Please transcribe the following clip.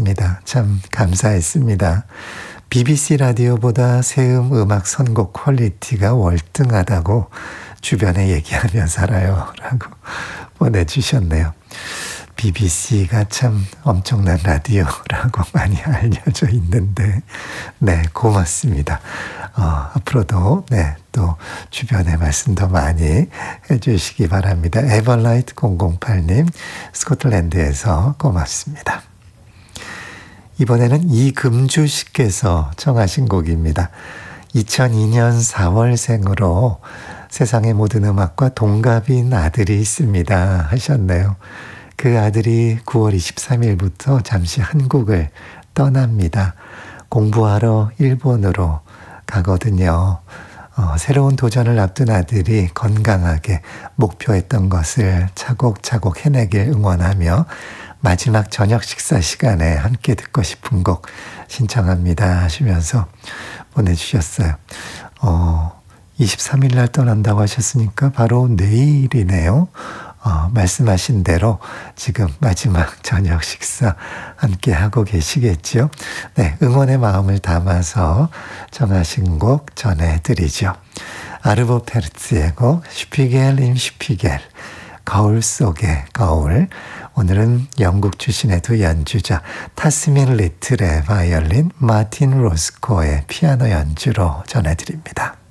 들었습니다. 참 감사했습니다. BBC 라디오보다 세음 음악 선곡 퀄리티가 월등하다고 주변에 얘기하며 살아요. 라고 보내주셨네요. BBC가 참 엄청난 라디오라고 많이 알려져 있는데, 네, 고맙습니다. 앞으로도, 네, 또 주변의 말씀도 많이 해주시기 바랍니다. 에버라이트 008님, 스코틀랜드에서 고맙습니다. 이번에는 이금주 씨께서 청하신 곡입니다. 2002년 4월생으로 세상의 모든 음악과 동갑인 아들이 있습니다 하셨네요. 그 아들이 9월 23일부터 잠시 한국을 떠납니다. 공부하러 일본으로 가거든요. 새로운 도전을 앞둔 아들이 건강하게 목표했던 것을 차곡차곡 해내길 응원하며 마지막 저녁 식사 시간에 함께 듣고 싶은 곡 신청합니다 하시면서 보내주셨어요. 23일 날 떠난다고 하셨으니까 바로 내일이네요. 말씀하신 대로 지금 마지막 저녁 식사 함께 하고 계시겠죠. 네, 응원의 마음을 담아서 정하신 곡 전해드리죠. 아르보 페르츠의 곡 슈피겔 임 슈피겔, 거울 속의 거울. 오늘은 영국 출신의 두 연주자 타스민 리틀의 바이올린, 마틴 로스코의 피아노 연주로 전해드립니다.